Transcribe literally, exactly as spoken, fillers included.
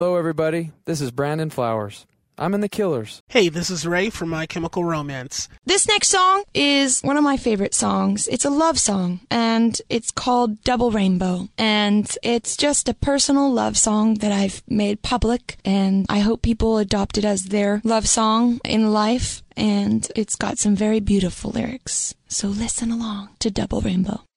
Hello, everybody. This is Brandon Flowers. I'm in The Killers. Hey, this is Ray from My Chemical Romance. This next song is one of my favorite songs. It's a love song, and it's called Double Rainbow. And it's just a personal love song that I've made public, and I hope people adopt it as their love song in life. And it's got some very beautiful lyrics. So listen along to Double Rainbow.